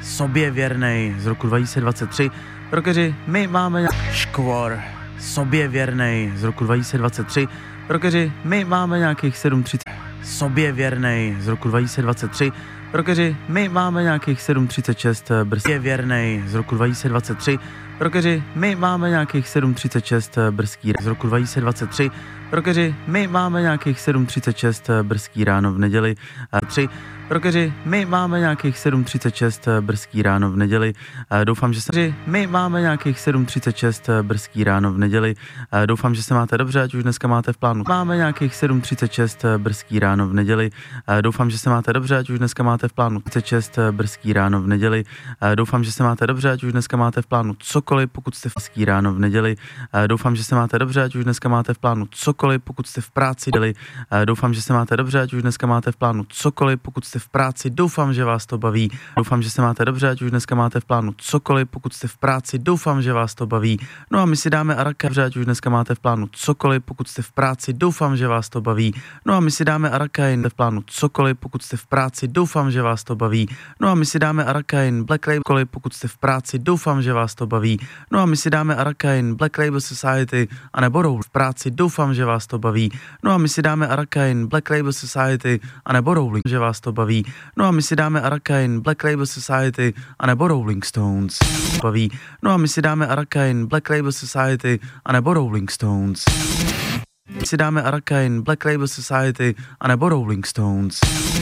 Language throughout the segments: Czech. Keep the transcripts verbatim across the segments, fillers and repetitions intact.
sobě věrnej z roku dva tisíce dvacet tři. Rockeři, my máme škvor, sobě věrnej z roku dva tisíce dvacet tři. Rockeři, my máme nějakých sedm třicet. Sobě věrnej z roku dva tisíce dvacet tři. Rockeři, my máme nějakých sedm třicet šest. Brzký věrnej z roku dva tisíce dvacet tři. Rockeři, my máme nějakých sedm třicet šest. Brzký z roku dva tisíce dvacet tři. Rockeři, my máme nějakých sedm třicet šest. Brzký ráno v neděli tři. Rockeři, my máme nějakých sedm třicet šest. Brzký ráno v neděli. Doufám, že se my máme nějakých sedm třicet šest. Brzký ráno v neděli. Doufám, že se máte dobře, ať už dneska máte v plánu. Máme nějakých sedm třicet šest. Brzký ráno v neděli. Doufám, že se máte dobře, ať už dneska máte v plánu. třicet šest. Brzký ráno v neděli. Doufám, že se máte dobře, ať už dneska máte v plánu cokoliv, pokud jste v brzký ráno v neděli. Doufám, že se máte dobře, ať už dneska máte v plánu cokoliv, pokud jste v práci deli. Doufám, že se máte dobře, ať už dneska máte v plánu cokoliv, pokud jste v práci. Doufám, že vás to baví. Doufám, že se máte dobře, ať už dneska máte v plánu cokoliv, pokud jste v práci. Doufám, že vás to baví. No a my si dáme Araka, ať už dneska máte v plánu cokoliv, pokud jste v práci. Doufám, že vás to baví. No a my si dáme Arakain v plánu cokoliv, pokud jste v práci. Doufám, že vás to baví. No a my si dáme Arakain Black Label, pokud jste v práci. Doufám, že vás to baví. No a my si dáme Arakain Black Label Society a nebo Roll v práci. Doufám, že vás to baví. No a my si dáme Arakain Black Label Society a nebo Rolling, že vás to baví. No a my si dáme Arakain Black Label Society a nebo Rolling Stones. Baví. No a my si dáme Arakain Black Label Society a nebo Rolling Stones. My si dáme Arakain Black Label Society a nebo Rolling Stones.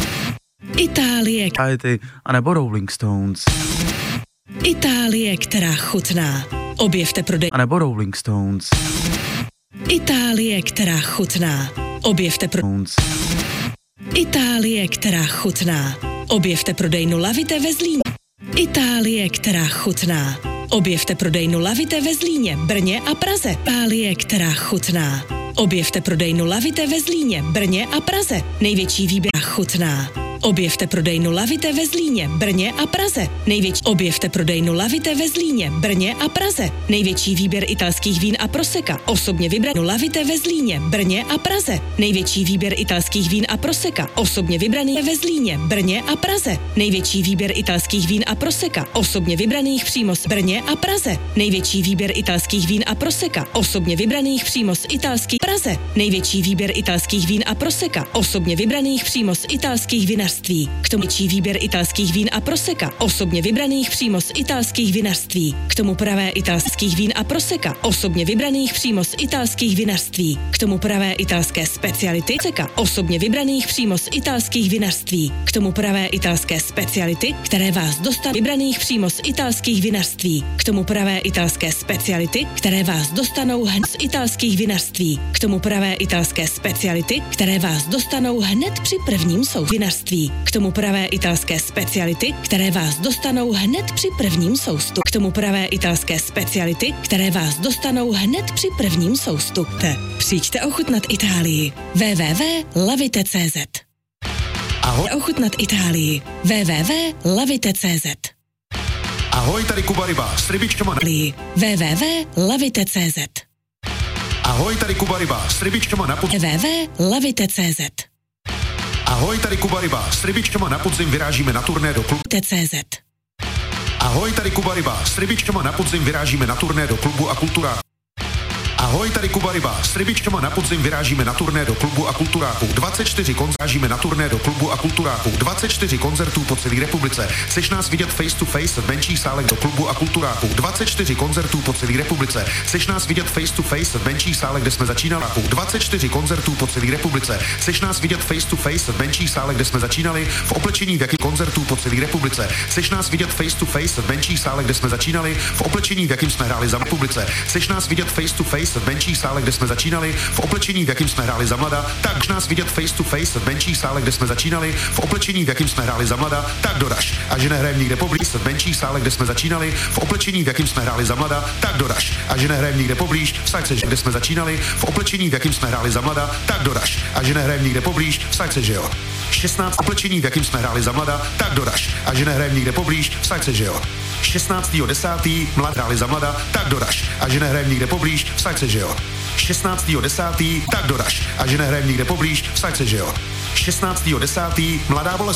Itálie. Society a nebo Rolling Stones. Itálie, která chutná. Objevte prodej. A nebo Rolling Stones. Itálie, která chutná. Objevte prodej. Itálie, která chutná. Objevte prodejnu Lavite ve Zlíně. Itálie, která chutná. Objevte prodejnu Lavite ve Zlíně, Brně a Praze. Itálie, která chutná. Objevte prodejnu Lavite ve Zlíně, Brně a Praze. Největší výběr chutná. Objevte prodejnu Lavite ve Zlíně, Brně a Praze. Největší objevte prodejnu Lavite ve Zlíně, Brně a Praze. Největší výběr italských vín a proseka. Osobně vybranou Lavite ve Zlíně, Brně a Praze. Největší výběr italských vín a proseka. Osobně vybraný ve Zlíně, Brně a Praze. Největší výběr italských vín a proseka. Osobně vybraných přímo z Brně a Praze. Největší výběr italských vín a proseka. Osobně vybraných přímo z italských Praze. Největší výběr italských vín a proseka. Osobně vybraných přímo z italských vinařství. K tomu větší výběr italských vín a proseka, osobně vybraných přímo z italských vinařství. K tomu pravé italských vín a proseka, osobně vybraných přímo z italských vinařství. K tomu pravé italské speciality, proseka, osobně vybraných přímo z italských vinařství. K tomu pravé italské speciality, které vás dostanou vybraných přímo z italských vinařství. K tomu pravé italské speciality, které vás dostanou hned z italských vinařství. K tomu pravé italské speciality, které vás dostanou hned při prvním soustu vinařství. K tomu pravé italské speciality, které vás dostanou hned při prvním soustu. K tomu pravé italské speciality, které vás dostanou hned při prvním soustu. Přijďte ochutnat Itálii. w w w tečka lavite tečka c z Ahoj. Ochutnat Itálii. w w w tečka lavite tečka c z Ahoj, tady Kuba Ryba s rybičkama na... w w w tečka lavite tečka c z Ahoj, tady Kuba Ryba s rybičkama na podzim. w w w tečka lavite tečka c z Ahoj, tady Kuba Ryba s rybičkama na podzim vyrážíme na turné do klubu. C Z. Ahoj, tady Kuba Ryba s rybičkama na podzim vyrážíme na turné do klubu a kulturáku. Ahoj, tady Kuba Ryba s rybičkama na podzim vyrážíme na turné do klubu a kulturáku. dvacet čtyři koncertů na turné do klubu a kulturáku. dvacet čtyři koncertů po celé republice. Chceš nás vidět face to face v menších sálech do klubu a kulturáku. dvacet čtyři koncertů po celé republice. Chceš nás vidět face to face v menších sálech, kde jsme začínali. dvacet čtyři koncertů po celé republice. Chceš nás vidět face to face v menších sálech, kde jsme začínali. V oblečení v jakým koncertů po celé republice. Chceš nás vidět face to face v menších sálech, kde jsme začínali. V oblečení v jakým jsme hráli za republice. Chceš nás vidět face to face v menších sálech, kde jsme začínali, v oblečení, v jakým jsme hráli za mlada, tak když nás vidět face to face v menších sálech, kde jsme začínali, v oblečení, v jakým jsme hráli za mlada, tak doraž. A že nehrajem nikde poblíž, v menších sálech, kde jsme začínali, v oblečení, v jakým jsme hráli za mlada, tak doraž. A že nehrajem nikde poblíž, vsaď se, že kde jsme začínali, v oblečení, v jakým jsme hráli za mlada, tak doraž. A že nehrajem nikde poblíž, vsaď se, že jo. šestnáct oblečení, v jakým jsme hráli za mlada, tak doraž. A že nehrajem nikde poblíž, vsaď se, že jo. šestnáctého desátého mlad hráli za mlada, tak doraž. A že nehrajem nikde poblíž, vsaď se, že jo. šestnáctého desátého tak doraž. A že nehrajem nikde poblíž, vsaď se, že jo. šestnáctého desátého mladá bolest